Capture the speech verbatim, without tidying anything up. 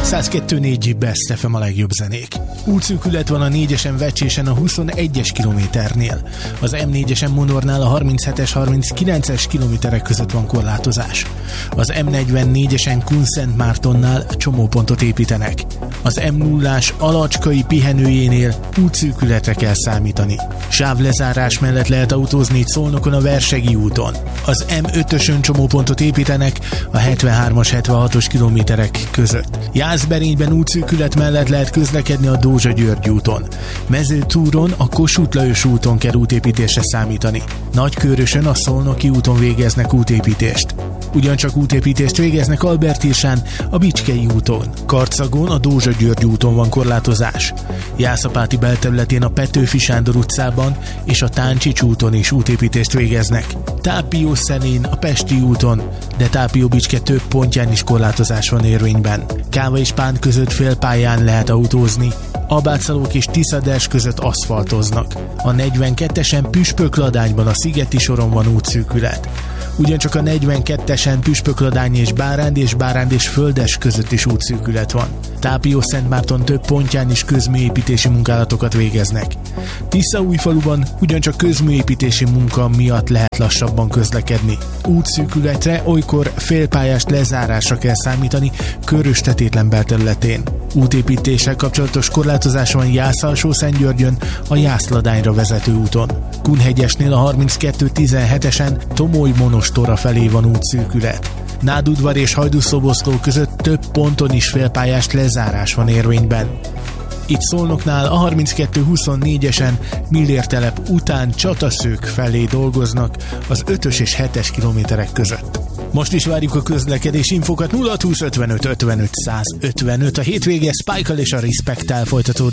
száz kettő négy Best ef em a legjobb zenék. Útszűkület van a négyesen Vecsésen a huszonegyes kilométernél. Az em négyesen Monornál a harminchetes harminckilences kilométerek között van korlátozás. Az em negyvennégyesen Kunszentmártonnál csomópontot építenek. Az em nullás Alacskai pihenőjénél útszűkületre kell számítani. Sávlezárás mellett lehet autózni Szolnokon a Versegi úton. Az em ötösön csomópontot építenek a hetvenhármas hetvenhatos kilométerek között. Jászberényben útszűkület mellett lehet közlekedni a Dózsa-György úton. Mezőtúron a Kossuth Lajos úton kell útépítésre számítani. Nagykőrösön a Szolnoki úton végeznek útépítést. Ugyancsak útépítést végeznek Albertirsán a Bicskei úton. Karcagon a Dózsa-György úton van korlátozás. Jászapáti belterületén a Petőfi Sándor utcában és a Táncsics úton is útépítést végeznek. Tápiószelén a Pesti úton, de Tápió-Bicske több pontján is korlátozás van érvényben. Káva és Pán között félpályán lehet autózni. Abátszalók és Tiszaders között aszfaltoznak. A negyvenkettesen Püspökladányban a Szigeti soron van útszűkület. Ugyancsak a negyvenkettesen Püspökladány és Báránd és Báránd és Földes között is útszűkület van. Tápió-Szentmárton több pontján is közműépítési munkálatokat végeznek. Tiszaújfaluban ugyancsak közműépítési munka miatt lehet lassabban közlekedni. Útszűkületre olykor félpályás lezárásra kell számítani Körös-Tetétlen belterületén. Útépítéssel kapcsolatos korlátozás van Jász-Alsó-Szentgyörgyön a Jászladányra vezető úton. Kunhegyesnél a harminckettő tizenhetesen Tomoly-Monostora felé van útszűkület. Nádudvar és Hajdúszoboszló között több ponton is félpályás lezárás van érvényben. Itt Szolnoknál a harminckettő huszonnégyesen Millértelep után Csataszők felé dolgoznak az ötös és hetes kilométerek között. Most is várjuk a közlekedés infokat nulla húsz ötvenöt ötvenöt száz ötvenöt. A hétvége Spike-kal és a Respect-tel folytatódik.